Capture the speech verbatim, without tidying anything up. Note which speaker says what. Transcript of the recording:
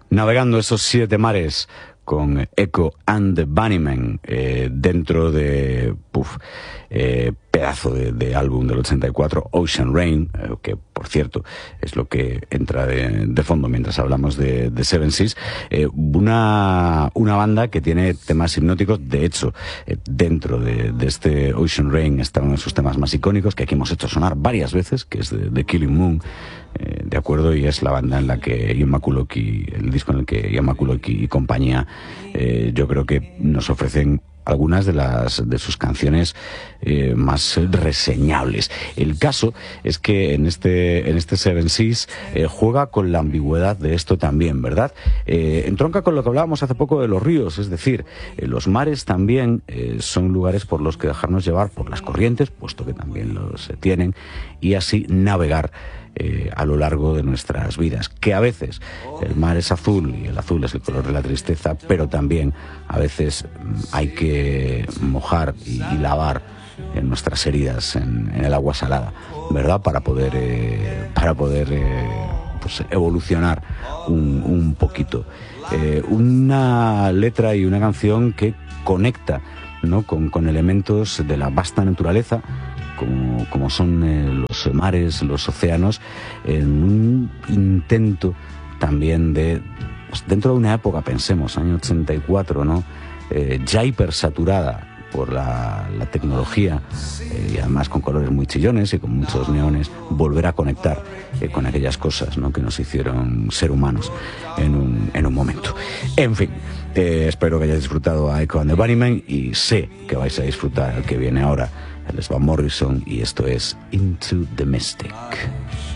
Speaker 1: Navegando esos siete mares con Echo and the Bunnymen eh, dentro de puf, eh, pedazo de, de álbum del ochenta y cuatro, Ocean Rain, eh, que por cierto es lo que entra de, de fondo mientras hablamos de, de Seven Seas, eh, una, una banda que tiene temas hipnóticos. De hecho, eh, dentro de, de este Ocean Rain está uno de sus temas más icónicos que aquí hemos hecho sonar varias veces, que es de, de Killing Moon, eh, de acuerdo, y es la banda en la que Ian McCulloch, el disco en el que Ian McCulloch y compañía, eh, yo creo que nos ofrecen algunas de las de sus canciones eh, más reseñables. El caso es que en este en este Seven Seas eh, juega con la ambigüedad de esto también, ¿verdad? Eh, entronca con lo que hablábamos hace poco de los ríos, es decir, eh, los mares también eh, son lugares por los que dejarnos llevar por las corrientes, puesto que también los eh, tienen, y así navegar Eh, a lo largo de nuestras vidas, que a veces el mar es azul y el azul es el color de la tristeza, pero también a veces hay que mojar y, y lavar en nuestras heridas en, en el agua salada, ¿verdad? Para poder eh, para poder eh, pues evolucionar un, un poquito. Eh, una letra y una canción que conecta, ¿no?, con, con elementos de la vasta naturaleza, como, como son eh, los mares, los océanos, en un intento también de, pues dentro de una época, pensemos, año ochenta y cuatro, ¿no?, eh, ya hipersaturada por la, la tecnología, eh, y además con colores muy chillones y con muchos neones, volver a conectar eh, con aquellas cosas, ¿no?, que nos hicieron ser humanos en un, en un momento. En fin, eh, espero que hayáis disfrutado a Echo and the Bunnymen, y sé que vais a disfrutar el que viene ahora. Él es Van Morrison y esto es Into the Mystic.